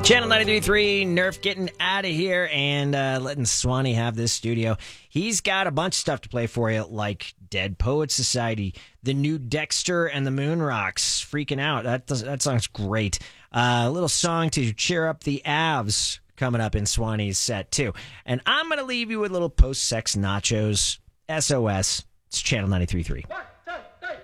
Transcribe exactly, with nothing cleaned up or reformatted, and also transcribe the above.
Channel ninety-three point three, Nerf getting out of here and uh, letting Swanee have this studio. He's got a bunch of stuff to play for you, like Dead Poets Society, the new Dexter and the Moon Rocks. Freaking out. That, that song's great. Uh, a little song to cheer up the Avs coming up in Swanee's set, too. And I'm going to leave you with little post-sex nachos. S O S. It's Channel ninety-three point three.